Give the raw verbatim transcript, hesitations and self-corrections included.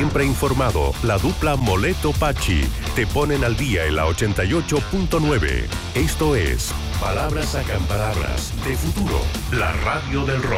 siempre informado, la dupla Moleto Pachi te ponen al día en la ochenta y ocho punto nueve. Esto es Palabras Sacan Palabras de Futuro, la radio del rock.